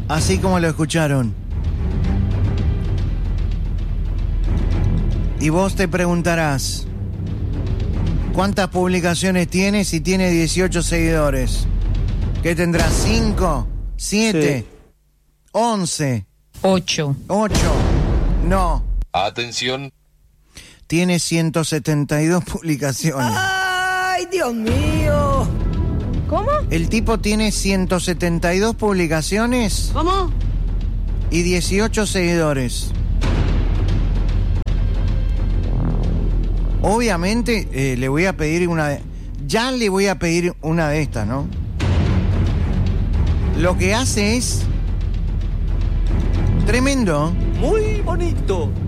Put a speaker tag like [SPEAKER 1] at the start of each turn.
[SPEAKER 1] Así como lo escucharon. Y vos te preguntarás, ¿cuántas publicaciones tiene si tiene 18 seguidores? ¿Qué tendrá? ¿5? ¿7?
[SPEAKER 2] Sí.
[SPEAKER 1] ¿11?
[SPEAKER 3] 8.
[SPEAKER 1] ¿8? No.
[SPEAKER 4] Atención.
[SPEAKER 1] Tiene 172 publicaciones.
[SPEAKER 5] ¡Ay, Dios mío!
[SPEAKER 3] ¿Cómo?
[SPEAKER 1] El tipo tiene 172 publicaciones
[SPEAKER 5] ¿Cómo?
[SPEAKER 1] y 18 seguidores. Obviamente le voy a pedir ya le voy a pedir una de estas, ¿no? Lo que hace es tremendo.
[SPEAKER 2] Muy bonito.